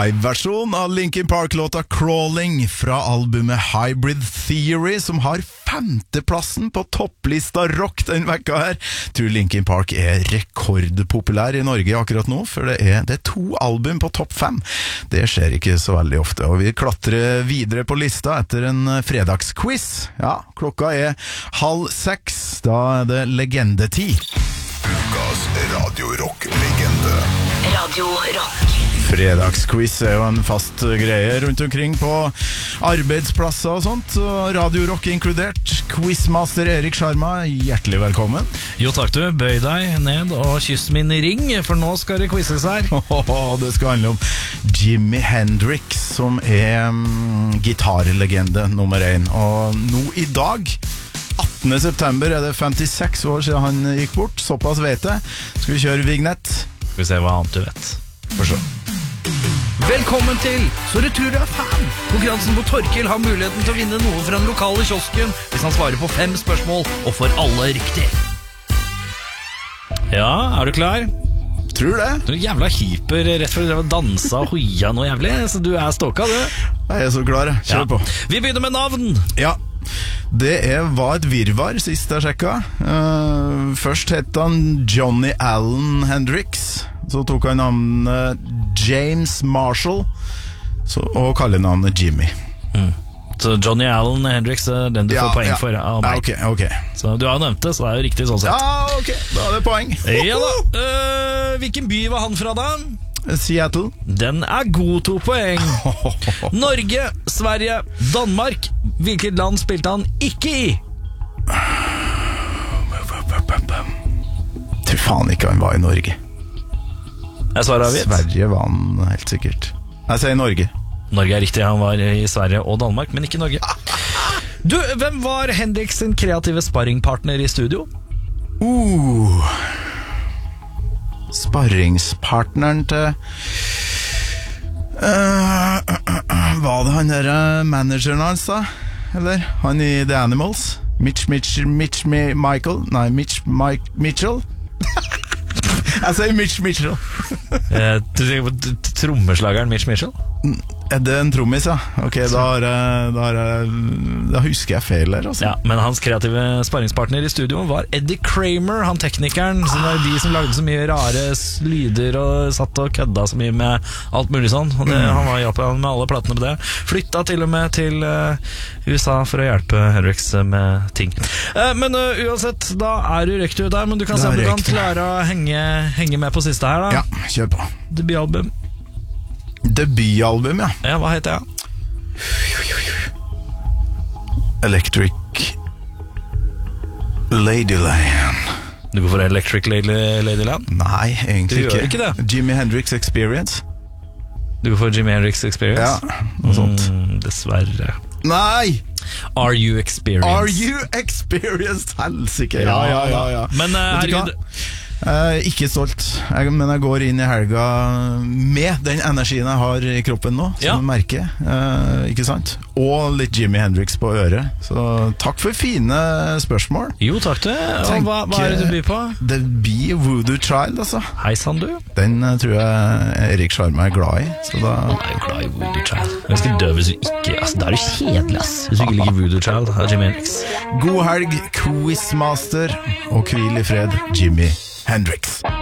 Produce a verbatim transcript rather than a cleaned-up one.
live-versjon av Linkin Park-låta Crawling fra albumet Hybrid Theory, som har femteplassen på topplista rock den vekka her. Jeg tror Linkin Park er rekordpopulær i Norge akkurat nå, for det er, det er to album på topp fem. Det skjer ikke så veldig ofte, og vi klatrer videre på lista etter en fredagsquiz. Ja, klokka er halv seks, da er det legendetid. Ukas Radio Rock-legende. Radio Rock. Fredagsquiz er jo en fast greie rundt omkring på arbeidsplasser og sånt, og Radio Rock inkludert. Quizmaster Erik Sharma, hjertelig velkommen. Jo takk du, bøy deg ned og kyss min ring, for nå skal det quizes her. Det skal handle om Jimi Hendrix, som er um, gitarlegende nummer én. Og nå i dag, attende september, er det femtiseks år siden han gikk bort. Såpass vet jeg. Skal vi kjøre vignett? Skal vi se hva annet du vet. Forstå. Velkommen til Så du tror du er fan. Konkurransen hvor Torkil har muligheten til å vinne noe fra den lokale kiosken hvis han svarer på fem spørsmål og får alle riktig. Ja, er du klar? Tror det. Du er jævla hyper rett før du drev og dansa og hoia noe jævlig, så du er ståka, du. Jeg er så klar, kjør Ja. på. Vi begynner med navn. Ja, det er, var et virvar sist jeg sjekka. Uh, først het han Johnny Allen Hendrix. Så tok han navnet James Marshall, så, og kallenavnet Jimmy. Mm. Så Johnny Allen Hendrix er den du Ja, får poeng ja. for av meg. Ja, ok, ok. Så du har jo nevnt det, så det er jo riktig sånn sett. Ja, ok, da er det poeng. Ja da. Uh, hvilken by var han fra da? Seattle. Den er god, to poeng. Norge, Sverige, Danmark. Hvilket land spilte han ikke i? Tror faen ikke han var i Norge. Jeg svarer avgitt. Sverige var han helt sikkert. Jeg sier Norge. Norge er riktig, han var i Sverige og Danmark, men ikke Norge. Du, hvem var Hendrix sin kreative sparringpartner i studio? Uh, sparringspartneren til uh, uh, uh, Var det han der uh, manageren hans da? Eller han i The Animals? Mitch, Mitch, Mitch, Mi- Michael? Nei, Mitch, Mike, Mitchell? Jeg sier Mitch Mitchell. Eh, du tenker på t- t- trommeslageren Mitch Mitchell? Er det en trommis, ja? Ok, da, har jeg, da, har jeg, da husker jeg feil her, altså. Ja, men hans kreative sparringspartner i studio var Eddie Kramer, han teknikeren, som var de som lagde så mye rare s- lyder og satt og kødda så mye med alt mulig sånn. Og det, han var i Japan med alle platene på det. Flytta til og med til uh, U S A for å hjelpe Hendrix med ting. Uh, men uh, uansett, da er du røkt ut der, men du kan Da se om du kan røkt. klare å henge, henge med på siste her da. Ja, kjør på. Debutalbum. Debutalbum, ja. Ja, hva heter jeg? Electric Ladyland. Du går for Electric Lady, Ladyland? Nei, egentlig Du gjør ikke. ikke det. Jimi Hendrix Experience. Du går for Jimi Hendrix Experience? Ja, noe sånt. Mm, dessverre. Nei! Are You Experienced? Are you experienced? Helsike. Ja, ja, ja, ja. Men uh, Vet du hva? herregud, Eh, ikke stolt, jeg, men jeg går inn i helga med den energien jeg har i kroppen nå, som Ja. jeg merker, eh, ikke sant? Og litt Jimi Hendrix på øret. Så takk for fine spørsmål. Jo, takk det. Og hva, hva er det du byr på? Det blir Voodoo Child, altså. Hei sann, du. Den eh, tror jeg Erik Sharma er glad i. Så da Jeg er glad i Voodoo Child. Jeg er ganske døv hvis du ikke altså, Da er du kjedelig, ass. Hvis du ikke liker Voodoo Child av Jimi Hendrix. god helg, quizmaster, og hvil i fred, Jimi Hendrix.